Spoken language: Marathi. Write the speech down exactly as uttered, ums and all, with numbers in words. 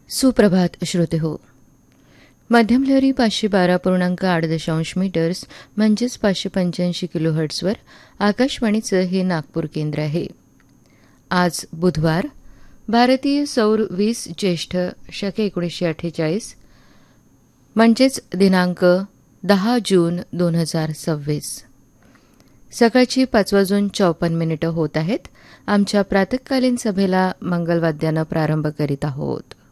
सुप्रभात श्रोते हो. मध्यम लहरी पाचशे बारा पूर्णांक आठ दशांश मीटर्स म्हणजेच पाचशे पंच्याऐंशी किलो हर्ट्सवर आकाशवाणीचं हे नागपूर केंद्र आहे. आज बुधवार, भारतीय सौर वीस ज्येष्ठ शके एकोणीसशे अठ्ठेचाळीस म्हणजेच दिनांक दहा जून दोन हजार सव्वीस. सकाळची पाच वाजून चौपन्न मिनिटं होत आहेत. आमच्या प्रातःकालीन सभेला मंगलवाद्यानं प्रारंभ करीत आहोत.